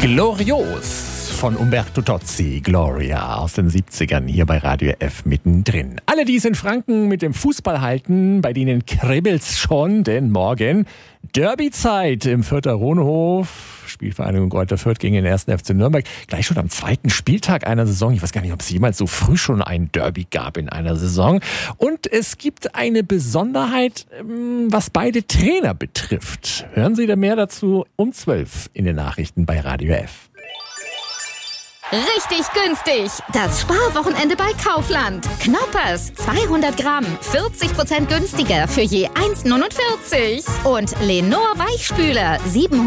Glorios von Umberto Tozzi, Gloria aus den 70ern hier bei Radio F mittendrin. Alle, die es in Franken mit dem Fußball halten, bei denen kribbelt's schon, denn morgen Derbyzeit im Fürther Rohnhof. Spielvereinigung Greuther Fürth gegen den 1. FC Nürnberg. Gleich schon am zweiten Spieltag einer Saison. Ich weiß gar nicht, ob es jemals so früh schon ein Derby gab in einer Saison. Und es gibt eine Besonderheit, was beide Trainer betrifft. Hören Sie da mehr dazu um 12 in den Nachrichten bei Radio F. Richtig günstig! Das Sparwochenende bei Kaufland. Knoppers, 200 Gramm, 40% günstiger für je 1,49. Und Lenor Weichspüler,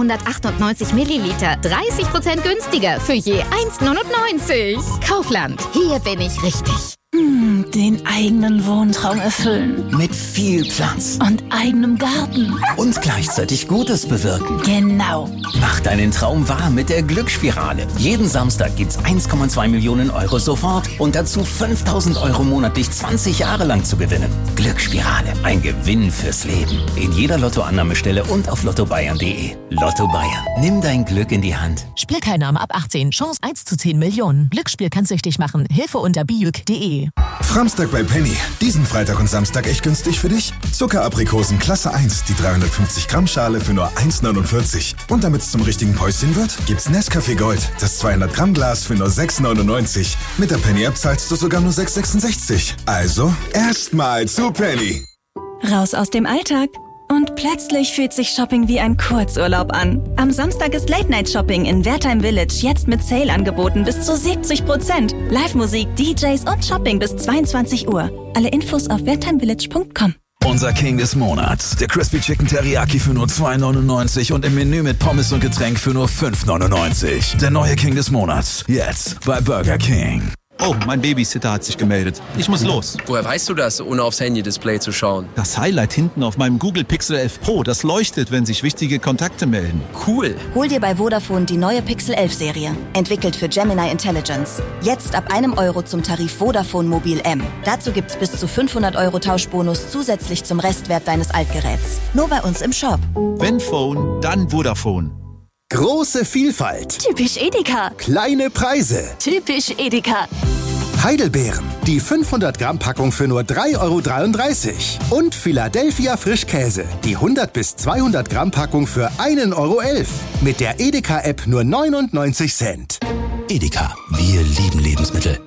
798 Milliliter, 30% günstiger für je 1,99. Kaufland, hier bin ich richtig. Den eigenen Wohntraum erfüllen. Mit viel Platz. Und eigenem Garten. Und gleichzeitig Gutes bewirken. Genau. Mach deinen Traum wahr mit der Glücksspirale. Jeden Samstag gibt's 1,2 Millionen Euro sofort und dazu 5.000 Euro monatlich 20 Jahre lang zu gewinnen. Glücksspirale, ein Gewinn fürs Leben. In jeder Lottoannahmestelle und auf lottobayern.de. Lotto Bayern, nimm dein Glück in die Hand. Spielteilnahme ab 18, Chance 1 zu 10 Millionen. Glücksspiel kann süchtig machen. Hilfe unter biüg.de. Samstag bei Penny. Diesen Freitag und Samstag echt günstig für dich? Zuckeraprikosen Klasse 1, die 350 Gramm Schale für nur 1,49. Und damit es zum richtigen Päuschen wird, gibt's Nescafé Gold, das 200 Gramm Glas für nur 6,99. Mit der Penny App zahlst du sogar nur 6,66. Also erstmal zu Penny. Raus aus dem Alltag. Und plötzlich fühlt sich Shopping wie ein Kurzurlaub an. Am Samstag ist Late-Night-Shopping in Wertheim Village jetzt mit Sale-Angeboten bis zu 70%. Live-Musik, DJs und Shopping bis 22 Uhr. Alle Infos auf wertheimvillage.com. Unser King des Monats. Der Crispy Chicken Teriyaki für nur 2,99 und im Menü mit Pommes und Getränk für nur 5,99. Der neue King des Monats. Jetzt bei Burger King. Oh, mein Babysitter hat sich gemeldet. Ich muss los. Woher weißt du das, ohne aufs Handy-Display zu schauen? Das Highlight hinten auf meinem Google Pixel 11 Pro, das leuchtet, wenn sich wichtige Kontakte melden. Cool. Hol dir bei Vodafone die neue Pixel 11 Serie. Entwickelt für Gemini Intelligence. Jetzt ab €1 zum Tarif Vodafone Mobil M. Dazu gibt's bis zu 500 € Tauschbonus zusätzlich zum Restwert deines Altgeräts. Nur bei uns im Shop. Wenn Phone, dann Vodafone. Große Vielfalt. Typisch Edeka. Kleine Preise. Typisch Edeka. Heidelbeeren. Die 500 Gramm Packung für nur 3,33 €. Und Philadelphia Frischkäse. Die 100 bis 200 Gramm Packung für 1,11 €. Mit der Edeka-App nur 99 Cent. Edeka, wir lieben Lebensmittel.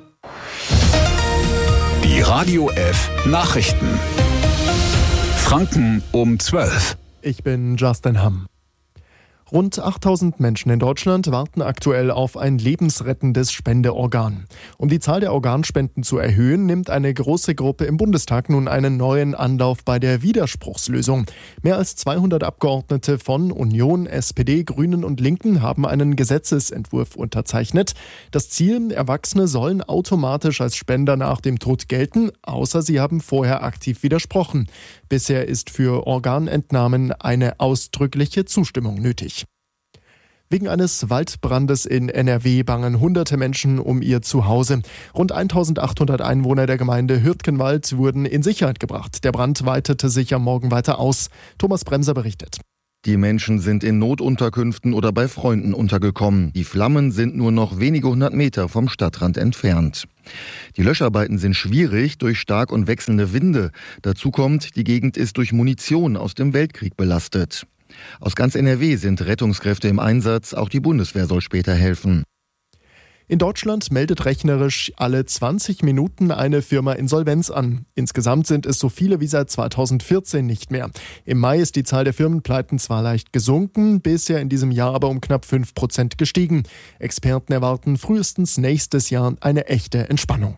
Die Radio F Nachrichten. Franken um 12. Ich bin Justin Hamm. Rund 8.000 Menschen in Deutschland warten aktuell auf ein lebensrettendes Spendeorgan. Um die Zahl der Organspenden zu erhöhen, nimmt eine große Gruppe im Bundestag nun einen neuen Anlauf bei der Widerspruchslösung. Mehr als 200 Abgeordnete von Union, SPD, Grünen und Linken haben einen Gesetzesentwurf unterzeichnet. Das Ziel: Erwachsene sollen automatisch als Spender nach dem Tod gelten, außer sie haben vorher aktiv widersprochen. Bisher ist für Organentnahmen eine ausdrückliche Zustimmung nötig. Wegen eines Waldbrandes in NRW bangen hunderte Menschen um ihr Zuhause. Rund 1.800 Einwohner der Gemeinde Hürtgenwald wurden in Sicherheit gebracht. Der Brand weitete sich am Morgen weiter aus. Thomas Bremser berichtet. Die Menschen sind in Notunterkünften oder bei Freunden untergekommen. Die Flammen sind nur noch wenige 100 Meter vom Stadtrand entfernt. Die Löscharbeiten sind schwierig durch stark und wechselnde Winde. Dazu kommt, die Gegend ist durch Munition aus dem Weltkrieg belastet. Aus ganz NRW sind Rettungskräfte im Einsatz, auch die Bundeswehr soll später helfen. In Deutschland meldet rechnerisch alle 20 Minuten eine Firma Insolvenz an. Insgesamt sind es so viele wie seit 2014 nicht mehr. Im Mai ist die Zahl der Firmenpleiten zwar leicht gesunken, bisher in diesem Jahr aber um knapp 5% gestiegen. Experten erwarten frühestens nächstes Jahr eine echte Entspannung.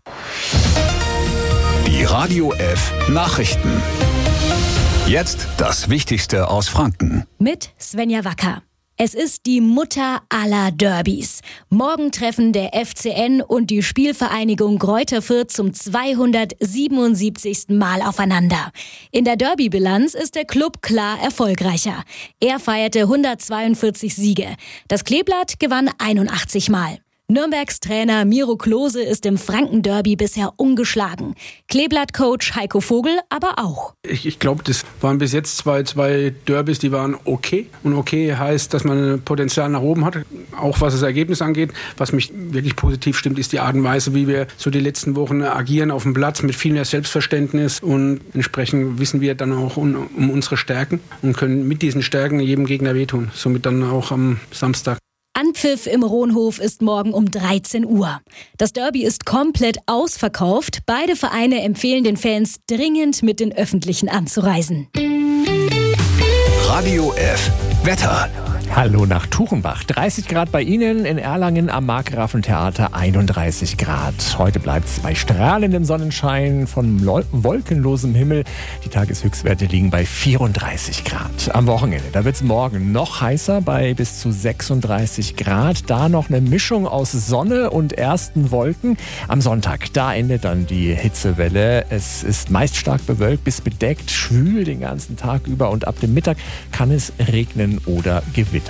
Die Radio F Nachrichten. Jetzt das Wichtigste aus Franken. Mit Svenja Wacker. Es ist die Mutter aller Derbys. Morgen treffen der FCN und die Spielvereinigung Greuther Fürth zum 277. Mal aufeinander. In der Derby-Bilanz ist der Club klar erfolgreicher. Er feierte 142 Siege. Das Kleeblatt gewann 81 Mal. Nürnbergs Trainer Miro Klose ist im Franken-Derby bisher ungeschlagen. Kleeblatt-Coach Heiko Vogel aber auch. Ich glaube, das waren bis jetzt zwei Derbys, die waren okay. Und okay heißt, dass man Potenzial nach oben hat, auch was das Ergebnis angeht. Was mich wirklich positiv stimmt, ist die Art und Weise, wie wir so die letzten Wochen agieren auf dem Platz mit viel mehr Selbstverständnis. Und entsprechend wissen wir dann auch um unsere Stärken und können mit diesen Stärken jedem Gegner wehtun. Somit dann auch am Samstag. Anpfiff im Rohnhof ist morgen um 13 Uhr. Das Derby ist komplett ausverkauft. Beide Vereine empfehlen den Fans dringend mit den Öffentlichen anzureisen. Radio F. Wetter. Hallo nach Tuchenbach. 30 Grad bei Ihnen, in Erlangen am Markgrafentheater 31 Grad. Heute bleibt es bei strahlendem Sonnenschein von wolkenlosem Himmel. Die Tageshöchstwerte liegen bei 34 Grad. Am Wochenende, da wird es morgen noch heißer bei bis zu 36 Grad. Da noch eine Mischung aus Sonne und ersten Wolken. Am Sonntag, da endet dann die Hitzewelle. Es ist meist stark bewölkt bis bedeckt, schwül den ganzen Tag über und ab dem Mittag kann es regnen oder gewittern.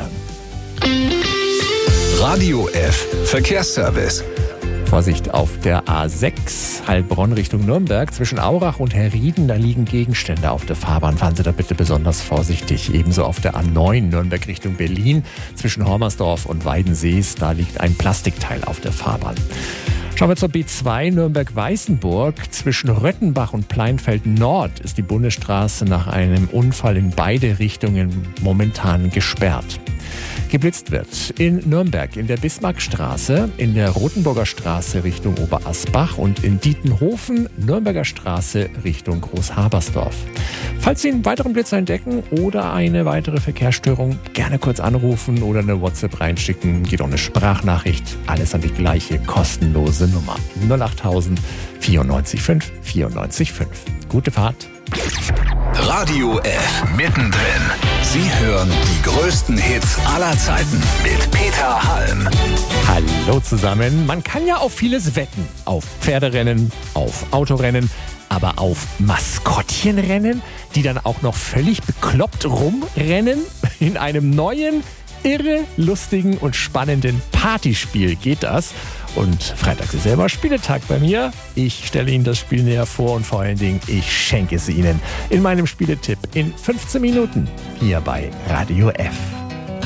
Radio F. Verkehrsservice. Vorsicht auf der A6 Heilbronn Richtung Nürnberg. Zwischen Aurach und Herrieden, da liegen Gegenstände auf der Fahrbahn. Fahren Sie da bitte besonders vorsichtig. Ebenso auf der A9 Nürnberg Richtung Berlin. Zwischen Hormersdorf und Weidensees, da liegt ein Plastikteil auf der Fahrbahn. Schauen wir zur B2 Nürnberg-Weißenburg. Zwischen Röttenbach und Pleinfeld Nord ist die Bundesstraße nach einem Unfall in beide Richtungen momentan gesperrt. Geblitzt wird in Nürnberg in der Bismarckstraße, in der Rothenburger Straße Richtung Oberasbach und in Dietenhofen, Nürnberger Straße Richtung Großhabersdorf. Falls Sie einen weiteren Blitz entdecken oder eine weitere Verkehrsstörung, gerne kurz anrufen oder eine WhatsApp reinschicken. Geht auch eine Sprachnachricht. Alles an die gleiche kostenlose Nummer. 08000 94 5 94 5. Gute Fahrt. Radio F. Mittendrin. Sie hören die größten Hits aller Zeiten mit Peter Halm. Hallo zusammen. Man kann ja auf vieles wetten. Auf Pferderennen, auf Autorennen, aber auf Maskottchenrennen, die dann auch noch völlig bekloppt rumrennen. In einem neuen, irre, lustigen und spannenden Partyspiel geht das. Und Freitag ist selber Spieletag bei mir. Ich stelle Ihnen das Spiel näher vor und vor allen Dingen, ich schenke es Ihnen in meinem Spieletipp in 15 Minuten hier bei Radio F.